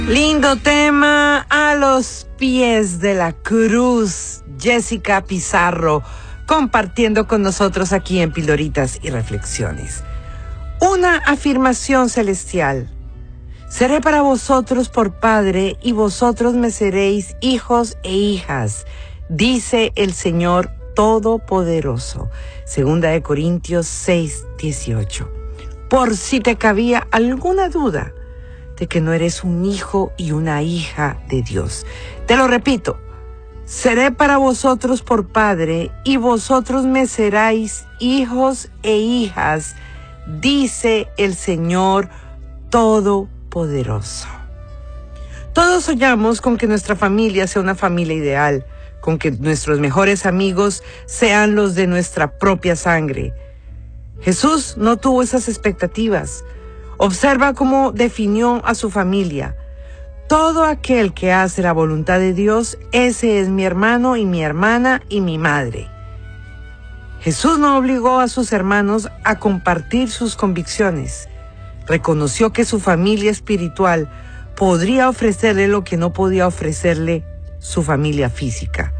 Lindo tema, A los pies de la cruz. Jessica Pizarro compartiendo con nosotros aquí en Pildoritas y Reflexiones. Una afirmación celestial. Seré para vosotros por padre y vosotros me seréis hijos e hijas, dice el Señor Todopoderoso. 2 Corintios 6:18. Por si te cabía alguna duda de que no eres un hijo y una hija de Dios. Te lo repito, seré para vosotros por padre y vosotros me seréis hijos e hijas, dice el Señor Todopoderoso. Todos soñamos con que nuestra familia sea una familia ideal, con que nuestros mejores amigos sean los de nuestra propia sangre. Jesús no tuvo esas expectativas. Observa cómo definió a su familia. Todo aquel que hace la voluntad de Dios, ese es mi hermano y mi hermana y mi madre. Jesús no obligó a sus hermanos a compartir sus convicciones. Reconoció que su familia espiritual podría ofrecerle lo que no podía ofrecerle su familia física.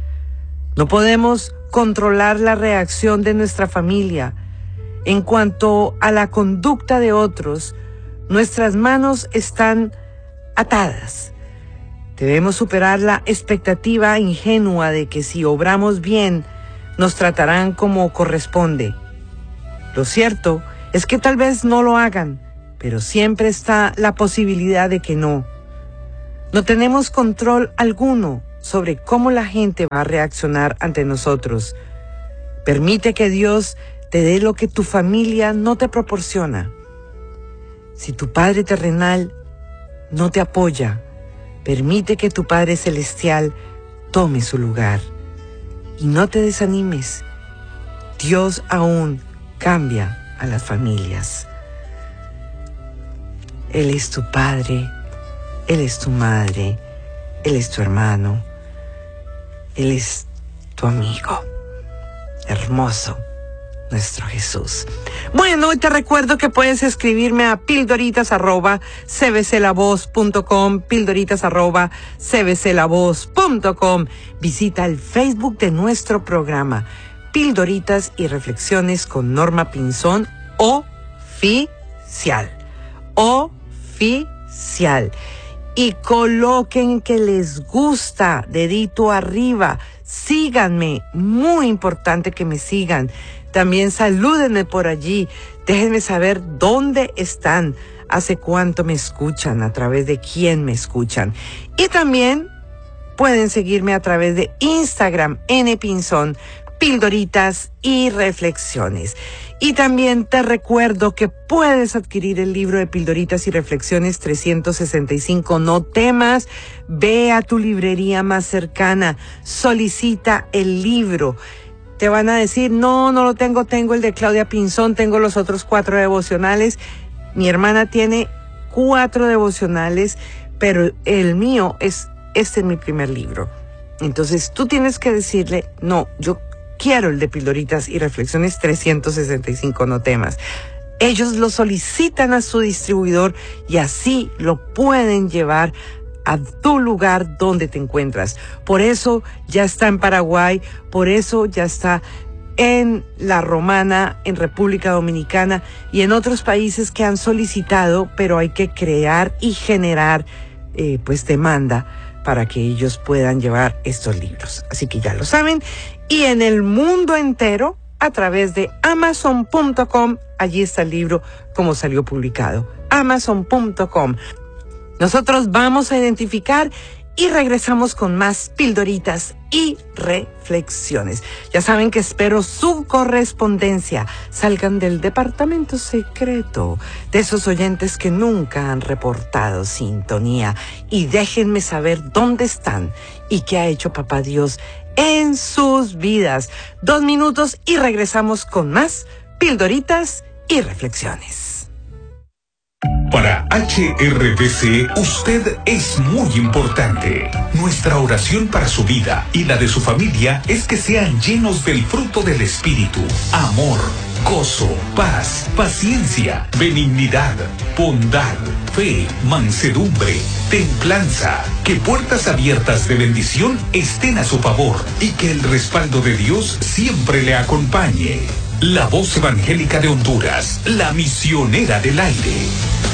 No podemos controlar la reacción de nuestra familia. En cuanto a la conducta de otros, nuestras manos están atadas. Debemos superar la expectativa ingenua de que si obramos bien, nos tratarán como corresponde. Lo cierto es que tal vez no lo hagan, pero siempre está la posibilidad de que no. No tenemos control alguno sobre cómo la gente va a reaccionar ante nosotros. Permite que Dios te dé lo que tu familia no te proporciona. Si tu Padre terrenal no te apoya, permite que tu Padre celestial tome su lugar. Y no te desanimes. Dios aún cambia a las familias. Él es tu Padre, Él es tu madre, Él es tu hermano, Él es tu amigo. Hermoso nuestro Jesús. Bueno, hoy te recuerdo que puedes escribirme a pildoritas@cbclavoz.com, pildoritas@cbclavoz.com. Visita el Facebook de nuestro programa, Pildoritas y Reflexiones con Norma Pinzón, oficial. Oficial. Y coloquen que les gusta, dedito arriba. Síganme, muy importante que me sigan. También salúdenme por allí, déjenme saber dónde están, hace cuánto me escuchan, a través de quién me escuchan. Y también pueden seguirme a través de Instagram, npinzón, Pildoritas y Reflexiones. Y también te recuerdo que puedes adquirir el libro de Pildoritas y Reflexiones 365. No temas, ve a tu librería más cercana, solicita el libro. Te van a decir, no lo tengo, tengo el de Claudia Pinzón, tengo los otros 4 devocionales. Mi hermana tiene 4 devocionales, pero el mío este es mi primer libro. Entonces tú tienes que decirle, no, yo quiero el de Pildoritas y Reflexiones 365, no temas. Ellos lo solicitan a su distribuidor y así lo pueden llevar a tu lugar donde te encuentras. Por eso ya está en Paraguay, por eso ya está en La Romana, en República Dominicana y en otros países que han solicitado, pero hay que crear y generar demanda para que ellos puedan llevar estos libros. Así que ya lo saben. Y en el mundo entero, a través de Amazon.com, allí está el libro como salió publicado. Amazon.com. Nosotros vamos a identificar y regresamos con más Pildoritas y Reflexiones. Ya saben que espero su correspondencia. Salgan del departamento secreto de esos oyentes que nunca han reportado sintonía y déjenme saber dónde están y qué ha hecho Papá Dios en sus vidas. 2 minutos y regresamos con más Pildoritas y Reflexiones. Para HRBC, usted es muy importante. Nuestra oración para su vida y la de su familia es que sean llenos del fruto del Espíritu: amor, gozo, paz, paciencia, benignidad, bondad, fe, mansedumbre, templanza. Que puertas abiertas de bendición estén a su favor y que el respaldo de Dios siempre le acompañe. La voz evangélica de Honduras, la misionera del aire.